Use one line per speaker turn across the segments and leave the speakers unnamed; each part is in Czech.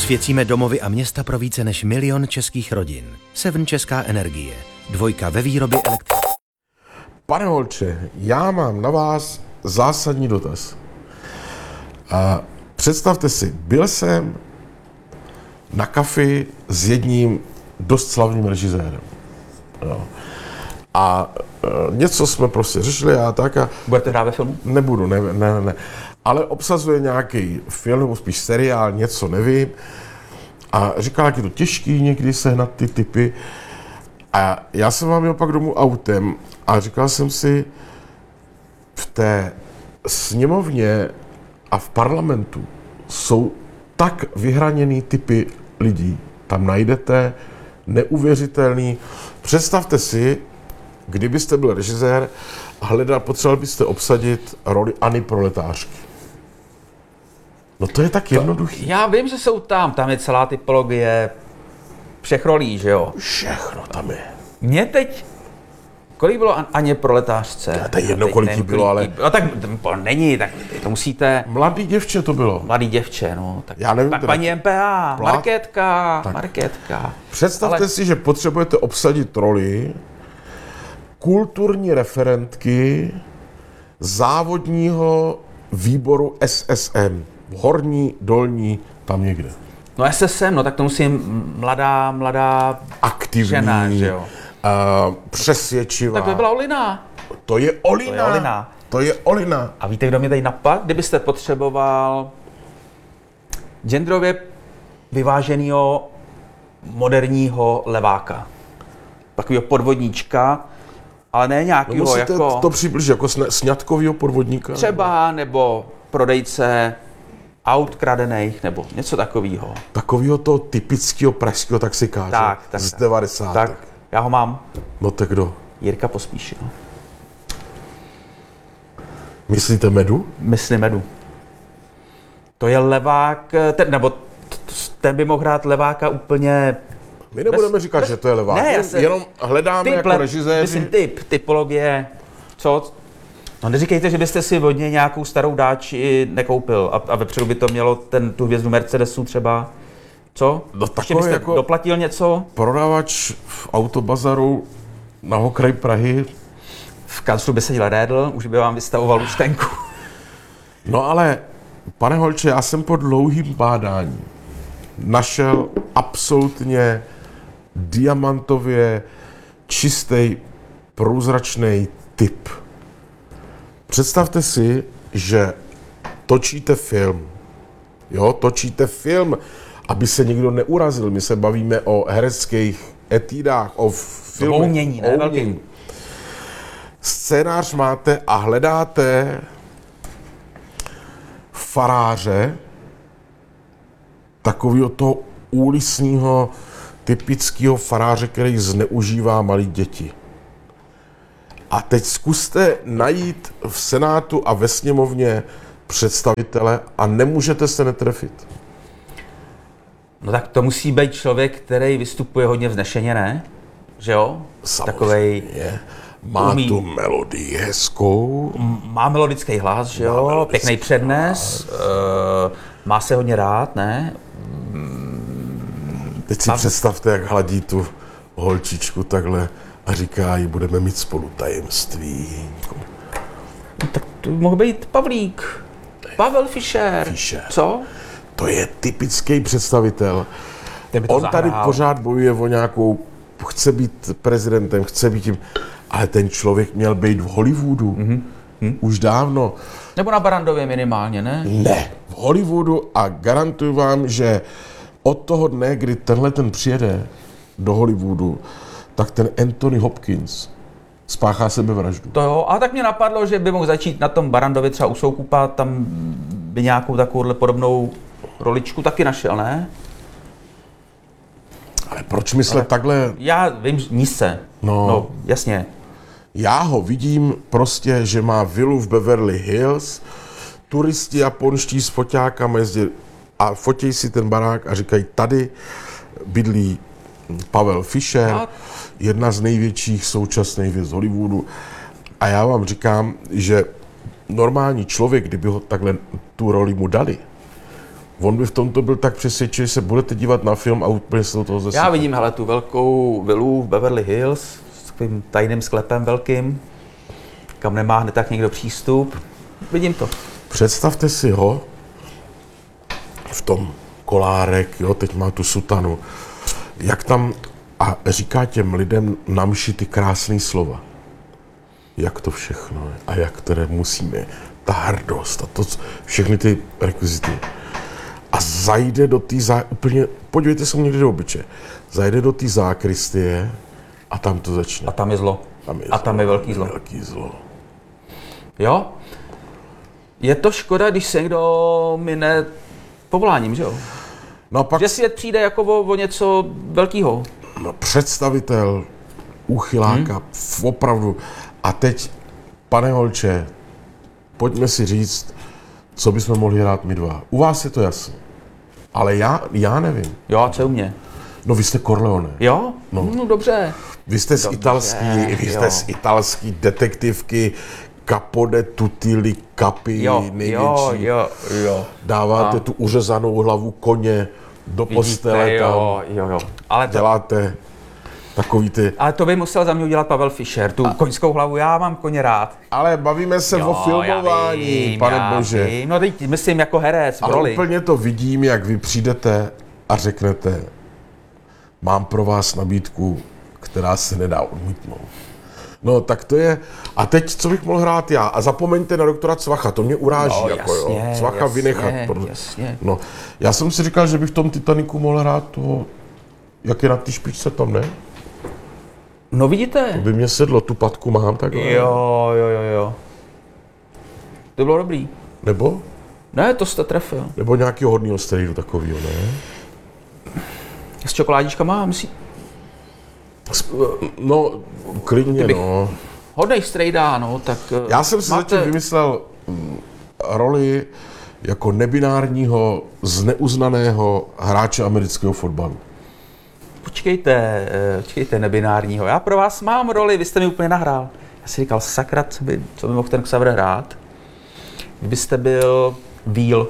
Osvěcíme domovy a města pro více než 1 000 000 českých rodin. Seven Česká energie. 2 ve výrobě elektřiny.
Pane Holče, já mám na vás zásadní dotaz. Představte si, byl jsem na kafi s jedním dost slavným režisérem. Jo. A něco jsme prostě řešili a tak.
Budete hrát ve filmu?
Nebudu, ne. Ale obsazuje nějaký film, spíš seriál, něco nevím. A říkal, jak je to těžký někdy sehnat ty typy. A já jsem vám jel pak domů autem a říkal jsem si, v té sněmovně a v parlamentu jsou tak vyhraněný typy lidí. Tam najdete neuvěřitelný. Představte si, kdybyste byl režisér a potřeboval byste obsadit roli Anny Proletářky. No to je tak jednoduchý.
Já vím, že jsou tam je celá typologie všech rolí, že jo?
Všechno tam je.
Mně teď, kolik bylo Aně Proletářce?
To je jedno, kolik jí bylo, ale...
No tak není, tak to musíte...
Mladý děvče to bylo.
Mladý děvče, no. Tak
já nevím,
paní MPA, Markétka.
Představte si, že potřebujete obsadit roli kulturní referentky závodního výboru SSM. Horní, dolní, tam někde.
No SSM, no tak to musím mladá
aktivní,
žena, že jo?
Přesvědčivá.
Tak to byla Olina.
To je Olina.
A víte, kdo mě tady napadl? Kdybyste potřeboval genderově vyváženého moderního leváka. Takovýho podvodníčka, ale ne nějakýho
no
jako...
to přibližit jako sňatkovýho podvodníka?
Třeba, nebo prodejce aut kradených, nebo něco takového.
Takovýho toho typického pražského taxikáře z 90.
Tak, já ho mám.
No tak kdo?
Jirka Pospíšil.
Myslíte Medu?
Myslím Medu. To je levák, ten by mohl hrát leváka úplně...
My nebudeme říkat, že to je levák.
Ne,
jenom hledáme jako režiséři.
Myslím typologie, co? No neříkejte, že byste si od něj nějakou starou dáči nekoupil a vepředu by to mělo tu hvězdu Mercedesu třeba. Co?
No
ještě byste jako doplatil něco?
Prodavač v autobazaru na okraji Prahy.
V kanclu by seděl Rédl, už by vám vystavoval účtenku.
No ale, pane Holče, já jsem po dlouhým bádání našel absolutně diamantově čistý, průzračný typ. Představte si, že točíte film, aby se nikdo neurazil. My se bavíme o hereckých etýdách, o filmech.
O umění, ne? Velkým.
Scénář máte a hledáte faráře, takového toho úlisního, typického faráře, který zneužívá malé děti. A teď zkuste najít v Senátu a ve sněmovně představitele a nemůžete se netrefit.
No tak to musí být člověk, který vystupuje hodně vznešeně, ne? Že jo?
Samozřejmě.
Takovej...
Má tu melodii hezkou.
Má melodický hlas, že jo? Pěkný přednes. Má se hodně rád, ne?
Teď si představte, jak hladí tu holčičku takhle a říká jí, budeme mít spolu tajemství.
No, tak to mohl být Pavlík. Pavel Fischer. Co?
To je typický představitel. On tady pořád bojuje o nějakou, chce být prezidentem, chce být tím, ale ten člověk měl být v Hollywoodu. Už dávno.
Nebo na Barrandově minimálně, ne?
Ne, v Hollywoodu a garantuju vám, že od toho dne, kdy ten přijede do Hollywoodu, tak ten Anthony Hopkins spáchá sebevraždu.
To jo, a tak mě napadlo, že by mohl začít na tom Barrandově třeba u Soukupa, tam by nějakou takovouhle podobnou roličku taky našel, ne?
Ale proč myslet takhle?
Já vím, nízce. No, jasně.
Já ho vidím prostě, že má vilu v Beverly Hills, turisti japonští s foťákama jezdí a fotí si ten barák a říkají, tady bydlí Pavel Fischer, jedna z největších současných hvězd Hollywoodu. A já vám říkám, že normální člověk, kdyby ho takhle tu roli mu dali, on by v tomto byl tak přesvědčen, že se budete dívat na film a úplně se do toho zasype.
Já vidím, hele, tu velkou vilu v Beverly Hills s takovým tajným sklepem velkým, kam nemá hned tak někdo přístup. Vidím to.
Představte si ho v tom kolárek, jo, teď má tu sutanu, jak tam a říká těm lidem na mši ty krásné slova. Jak to všechno je a jak které musíme, ta hrdost a to, všechny ty rekvizity. A zajde do té úplně, podívejte se mu někde do obličeje, zajde do té zákristie a tam to začne.
A tam je zlo. Tam je velký zlo.
Velký zlo.
Jo? Je to škoda, když se někdo mine povoláním, že jo?
No a pak
Že svět přijde jako o něco velkého.
no, představitel úchyláka, opravdu. A teď, pane Holče, pojďme si říct, co bychom mohli hrát my dva. U vás je to jasné. Ale já nevím.
Jo, a co u mě?
No vy jste Corleone.
Jo? No dobře.
Vy jste z italský detektivky Capo tutti li capi největší.
Jo.
Dáváte tu uřezanou hlavu koně do postele
jo. Ale to,
děláte takový ty...
ale to by musel za mě udělat Pavel Fischer, tu koňskou hlavu, já mám koně rád.
Ale bavíme se o filmování, pane bože.
Vím. No teď myslím jako herec v
Ale
roli.
úplně to vidím, jak vy přijdete a řeknete, mám pro vás nabídku, která se nedá odmítnout. No tak to je, a teď co bych mohl hrát já? A zapomeňte na doktora Cvacha, to mě uráží,
No,
jako
jasně,
jo, Cvacha vynechat.
Jasně.
No, já jsem si říkal, že bych v tom Titaniku mohl hrát toho, jak je na té špičce tam, ne?
No vidíte.
To by mě sedlo, tu patku mám takhle.
Jo. To bylo dobrý.
Nebo?
Ne, to jste trefil.
Nebo nějakého hodného strejdu takového, ne?
S čokoládičkama, myslí?
No, klidně,
Kdybych-
no.
Hodnej strejda, no, tak...
Já jsem si zatím vymyslel roli jako nebinárního, zneuznaného hráče amerického fotbalu.
Počkejte, nebinárního. Já pro vás mám roli, vy jste mi úplně nahrál. Já si říkal, sakra, co by mohl ten Xaver hrát? Kdybyste byl Víl.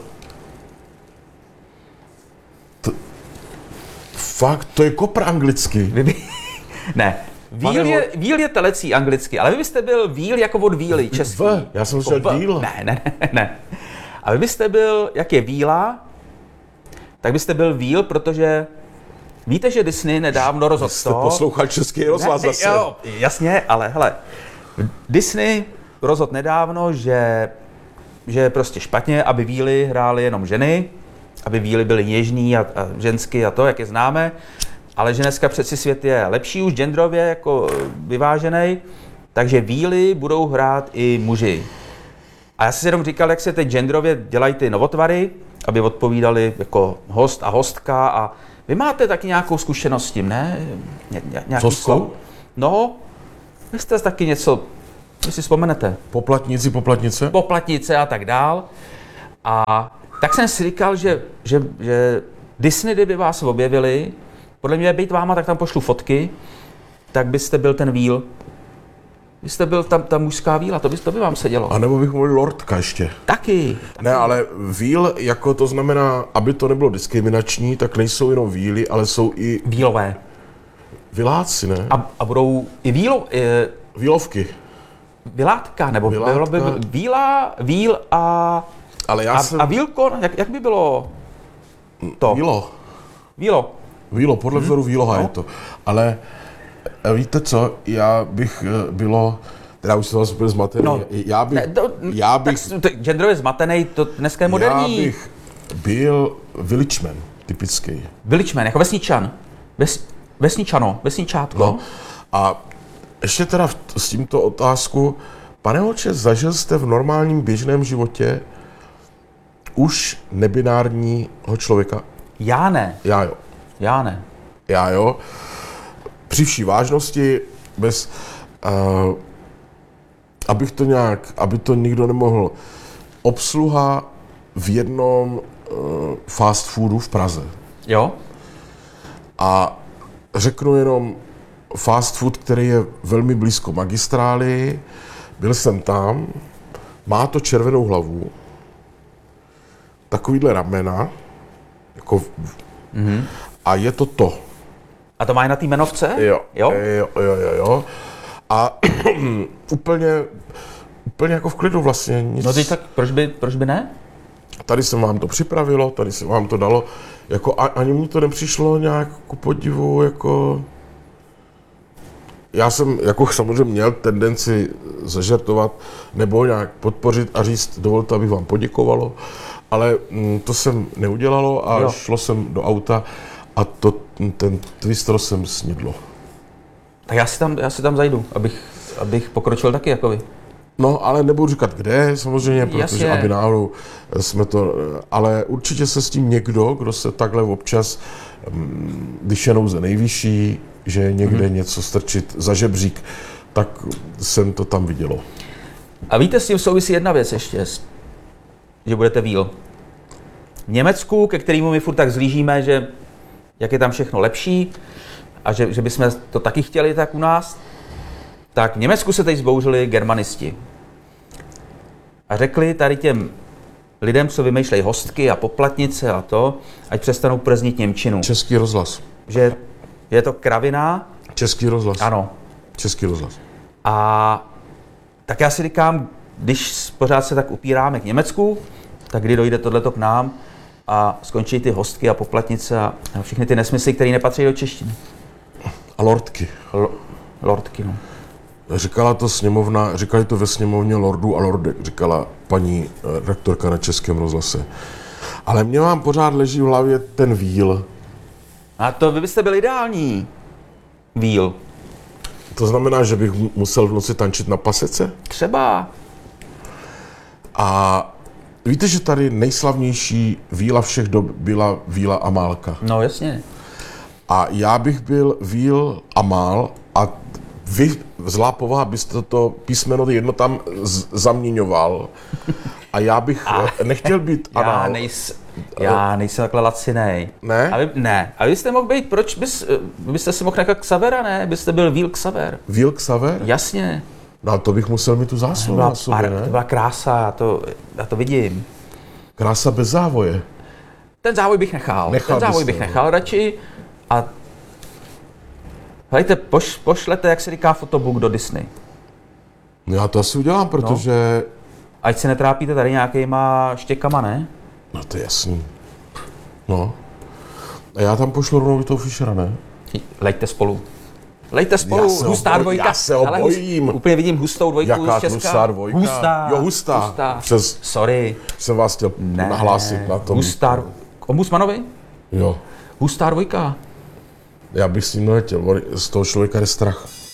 Fakt, to je kopr anglicky.
Ne, Víl je telecí anglicky, ale vy byste byl Víl jako od Víly, český.
Já jsem říkal díl.
Ne. A vy byste byl, jak je Víla, tak byste byl Víl, protože víte, že Disney nedávno rozhodl
Jste poslouchal Český rozhlas zase.
Jo, jasně, ale hele, Disney rozhodl nedávno, že je prostě špatně, aby Víly hrály jenom ženy, aby Víly byly něžný a ženský a to, jak je známe, ale že dneska přeci svět je lepší už genderově jako vyvážený, takže Víly budou hrát i muži. A já jsem si jenom říkal, jak se teď genderově dělají ty novotvary, aby odpovídali jako host a hostka a vy máte taky nějakou zkušenost s tím, ne?
Hostkou?
No, vy jste taky něco, vy si vzpomenete.
Poplatnice?
Poplatnice a tak dál. A tak jsem si říkal, že Disney, kdyby vás objevili, podle mě být váma, tak tam pošlu fotky, tak byste byl ten Víl. Vy jste byl tam ta mužská víla, to by vám sedělo.
A nebo bych mohl lordka ještě.
Taky.
Ne, ale víl, jako to znamená, aby to nebylo diskriminační, tak nejsou jenom víly, ale jsou i
Vílové.
viláci, ne?
A budou i
Vílovky.
Vilátka, nebo
Vilátka.
bylo by víla, víl
Ale já jsem...
a vílko, jak by bylo to?
Vílo.
Vílo.
Podle vzoru víloha je to. Ale víte co, já bych teda už jsem vás byl zmatený.
No,
já bych
genderově zmatený, to dneska je moderní.
Já bych byl villagman, typický.
Villagman, jako vesničan. Vesničátko.
No. A ještě teda s tímto otázku, pane Holče, zažil jste v normálním běžném životě už nebinárního člověka?
Já ne.
Já jo. Při vší vážnosti, aby to nikdo nemohl. Obsluha v jednom fast foodu v Praze.
Jo?
A řeknu jenom fast food, který je velmi blízko magistrály. Byl jsem tam, má to červenou hlavu, takovýhle ramena Jako, a je to to.
A to má i na té jmenovce?
Jo.
Jo?
Jo. A úplně jako v klidu vlastně. Nic.
No teď tak proč by ne?
Tady se vám to připravilo, tady se vám to dalo. Jako ani mu to nepřišlo nějak ku podivu, jako... Já jsem jako samozřejmě měl tendenci zažertovat nebo nějak podpořit a říct, dovolte, abych vám poděkovalo, ale to jsem neudělalo a šlo jsem do auta a ten twist jsem snědlo.
Tak já si tam zajdu, abych pokročil taky jako vy.
No, ale nebudu říkat kde, samozřejmě, protože
Jasně.
aby náhodou jsme to... Ale určitě se s tím někdo, kdo se takhle občas, když je nouze nejvyšší, že někde něco strčit za žebřík, tak jsem to tam vidělo.
A víte, s tím souvisí jedna věc ještě, že budete víl. V Německu, ke kterému my furt tak zlížíme, že jak je tam všechno lepší a že bychom to taky chtěli tak u nás, tak v Německu se teď zbouřili germanisti. A řekli tady těm lidem, co vymýšlejí hostky a poplatnice a to, ať přestanou prznit němčinu.
Český rozhlas.
Že je to kravina.
Český rozhlas.
Ano.
Český rozhlas.
A tak já si říkám, když pořád se tak upíráme k Německu, tak kdy dojde tohleto k nám a skončí ty hostky a poplatnice a všechny ty nesmysly, které nepatří do češtiny.
A lordky.
Lordky, no.
Říkali to ve sněmovně lordů a lordek, říkala paní redaktorka na Českém rozhlase. Ale mě vám pořád leží v hlavě ten víl.
A to vy byste byl ideální víl.
To znamená, že bych musel v noci tančit na pasece?
Třeba.
A víte, že tady nejslavnější víla všech dob byla víla Amálka.
No jasně.
A já bych byl víl Amál a vy, zlá povaha, byste to písmeno jedno tam zaměňoval. A já bych nechtěl být Anál.
Já nejsem takhle lacinej.
Ne?
Ne. A vy byste mohl být, byste si mohl nechat Xavera, ne? Byste byl víl Xaver.
Víl Xaver?
Jasně.
No to bych musel mít tu zásluhu na sobě, ne?
To byla krása, já to vidím.
Krása bez závoje.
Ten závoj bych nechal. Nechal radši. A hejte, pošlete, jak se říká, fotobook do Disney.
No já to asi udělám, protože...
Ať se netrápíte tady nějakýma štěkama, ne?
No to je jasný. No. A já tam pošlu rovnou toho Fischera, ne?
Leďte spolu. Hustá dvojka.
Já se ho bojím.
Úplně vidím hustou dvojku
Jaká
z Česka.
hustá dvojka? Hustá.
Sorry.
Jsem vás chtěl nahlásit na tom.
Hustá. K ombudsmanovi?
Jo.
Hustá dvojka.
Já bych s ním neletěl, z toho člověka je strach.